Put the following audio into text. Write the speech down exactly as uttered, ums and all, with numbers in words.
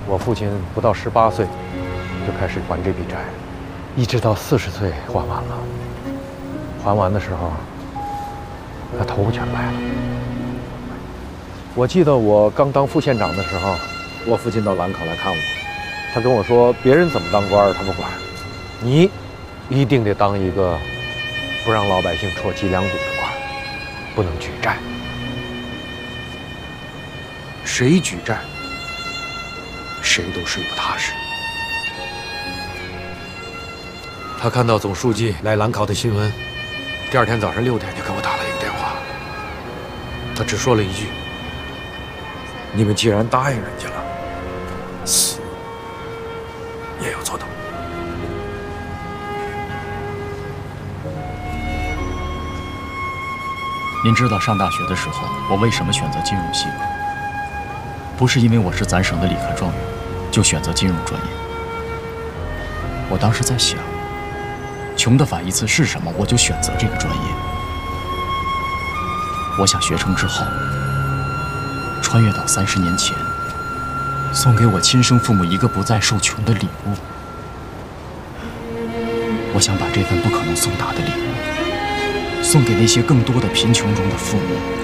我父亲不到十八岁就开始还这笔债，一直到四十岁还完了。还完的时候，他头发全白了。我记得我刚当副县长的时候，我父亲到兰考来看我，他跟我说，别人怎么当官他不管，你一定得当一个不让老百姓戳脊梁骨的官，不能举债。谁举债，谁都睡不踏实。他看到总书记来兰考的新闻，第二天早上六点就给我打了一个电话。他只说了一句：“你们既然答应人家了，死也要做到。” 您知道上大学的时候我为什么选择金融系吗？不是因为我是咱省的理科状元，就选择金融专业。我当时在想，穷的反义词是什么，我就选择这个专业。我想学成之后，穿越到三十年前，送给我亲生父母一个不再受穷的礼物。我想把这份不可能送达的礼物，送给那些更多的贫穷中的父母。